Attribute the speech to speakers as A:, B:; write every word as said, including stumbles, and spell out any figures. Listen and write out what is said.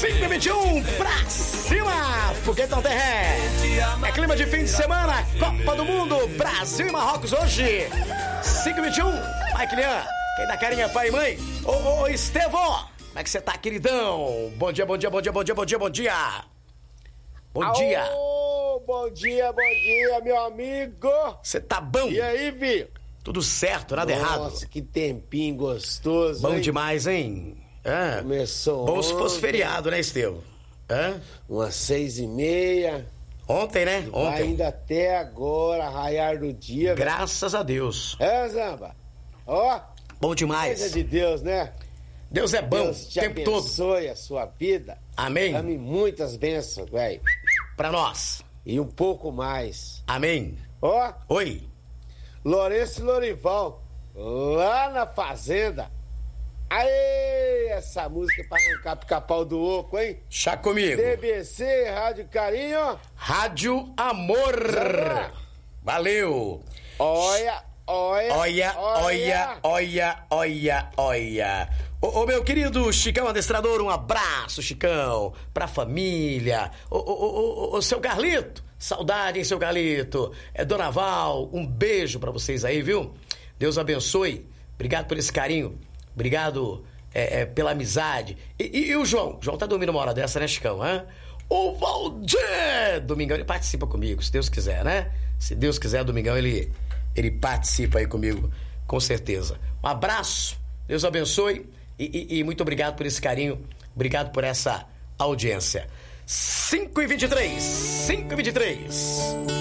A: cinco e vinte e um, pra cima, Foguetão Terré. É clima de fim de semana, Copa do Mundo, Brasil e Marrocos hoje. cinco e vinte e um, vai, Kilian, quem dá carinha, pai e mãe? Ô, ô, ô, Estevão, como é que você tá, queridão? Bom dia, bom dia, bom dia, bom dia, bom dia, bom dia. Bom
B: Aô,
A: dia.
B: Bom dia, bom dia, meu amigo.
A: Você tá bom?
B: E aí, Vi?
A: Tudo certo, nada
B: Nossa,
A: errado.
B: Nossa, que tempinho gostoso,
A: Bom
B: hein?
A: demais, hein? É.
B: Começou
A: Bom se fosse
B: ontem.
A: feriado, né, Estevão? É?
B: Umas seis e meia.
A: Ontem, né?
B: Vai
A: Ontem.
B: ainda até agora, raiar do dia. velho.
A: Graças a Deus.
B: É, Zamba? Ó,
A: Bom demais.
B: coisa de Deus, né?
A: Deus é bom
B: Deus
A: o
B: te
A: tempo todo.
B: abençoe a sua vida.
A: Amém.
B: Dá-me muitas bênçãos, velho.
A: Pra nós.
B: E um pouco mais.
A: Amém.
B: Ó,
A: Oi.
B: Lourenço e Lorival, lá na fazenda. Aê, essa música pra arrancar pica-pau do oco, hein?
A: Chá comigo.
B: D B C, Rádio Carinho.
A: Rádio Amor.
B: Zamba.
A: Valeu.
B: Olha, olha,
A: Olha, olha, olha, olha, olha. Ô, ô, meu querido Chicão Adestrador, um abraço, Chicão, pra família. Ô, ô, ô, ô, ô, seu Carlito, saudade, hein, seu Carlito. É Dona Val, um beijo pra vocês aí, viu? Deus abençoe. Obrigado por esse carinho. Obrigado é, é, pela amizade. E, e, e o João? O João tá dormindo uma hora dessa, né, Chicão? Hã? O Valdir! Domingão, ele participa comigo, se Deus quiser, né? Se Deus quiser, Domingão, ele, ele participa aí comigo, com certeza. Um abraço, Deus abençoe e, e, e muito obrigado por esse carinho, obrigado por essa audiência. cinco e vinte e três, cinco e vinte e três.